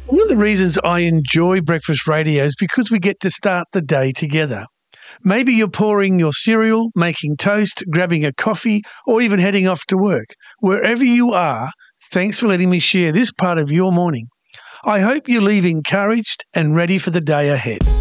One of the reasons I enjoy breakfast radio is because we get to start the day together. Maybe you're pouring your cereal, making toast, grabbing a coffee, or even heading off to work. Wherever you are, thanks for letting me share this part of your morning. I hope you leave encouraged and ready for the day ahead.